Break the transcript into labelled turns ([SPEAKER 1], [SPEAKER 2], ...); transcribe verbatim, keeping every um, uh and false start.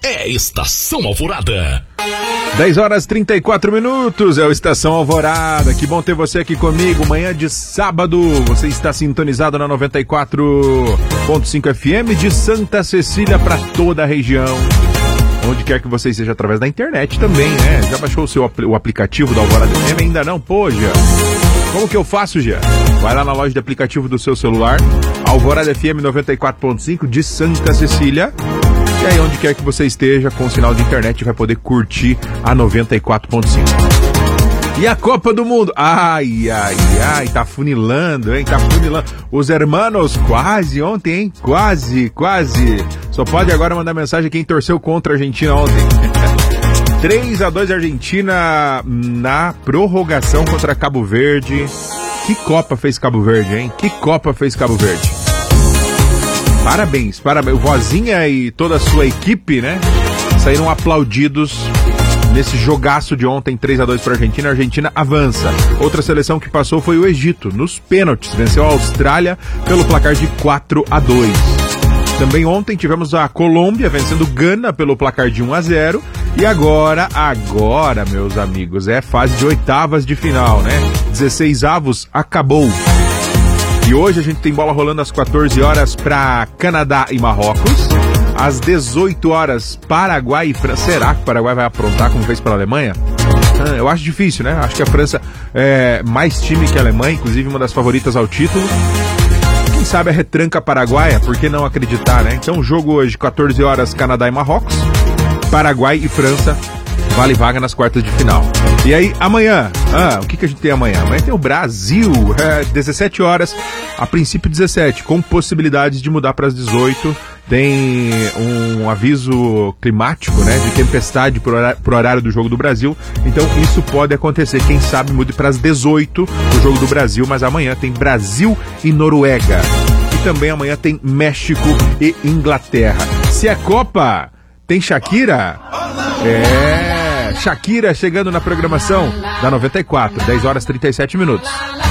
[SPEAKER 1] é Estação Alvorada.
[SPEAKER 2] dez horas e trinta e quatro minutos, é o Estação Alvorada. Que bom ter você aqui comigo. Manhã de sábado, você está sintonizado na noventa e quatro ponto cinco F M de Santa Cecília para toda a região. Onde quer que você esteja, através da internet também, né? Já baixou o, seu, o aplicativo da Alvorada F M? Ainda não? Pô, Jean. Como que eu faço, Jean? Vai lá na loja de aplicativo do seu celular, Alvorada F M noventa e quatro ponto cinco de Santa Cecília. E aí, onde quer que você esteja, com o sinal de internet, vai poder curtir a noventa e quatro ponto cinco. E a Copa do Mundo? Ai, ai, ai, tá funilando, hein? Tá funilando. Os hermanos quase ontem, hein? Quase, quase. Só pode agora mandar mensagem quem torceu contra a Argentina ontem. três a dois Argentina na prorrogação contra Cabo Verde. Que Copa fez Cabo Verde, hein? Que Copa fez Cabo Verde. Parabéns, parabéns. O Vozinha e toda a sua equipe, né? Saíram aplaudidos nesse jogaço de ontem, três a dois para a Argentina. A Argentina avança. Outra seleção que passou foi o Egito, nos pênaltis. Venceu a Austrália pelo placar de quatro a dois. Também ontem tivemos a Colômbia vencendo Gana pelo placar de um a zero. E agora, agora, meus amigos, é fase de oitavas de final, né? dezesseis avos, acabou. E hoje a gente tem bola rolando às quatorze horas para Canadá e Marrocos. Às dezoito horas, Paraguai e França. Será que o Paraguai vai aprontar como fez pela Alemanha? Ah, eu acho difícil, né? Acho que a França é mais time que a Alemanha, inclusive uma das favoritas ao título. Quem sabe a retranca paraguaia, por que não acreditar, né? Então, jogo hoje, quatorze horas, Canadá e Marrocos. Paraguai e França, vale vaga nas quartas de final. E aí, amanhã, ah, o que, que a gente tem amanhã? Amanhã tem o Brasil, é, dezessete horas, a princípio dezessete, com possibilidades de mudar para as dezoito. Tem um aviso climático, né, de tempestade pro horário, pro horário do Jogo do Brasil. Então isso pode acontecer, quem sabe mude para as dezoito o Jogo do Brasil, mas amanhã tem Brasil e Noruega. E também amanhã tem México e Inglaterra. Se é Copa, tem Shakira? É, Shakira chegando na programação da noventa e quatro, dez horas e trinta e sete minutos.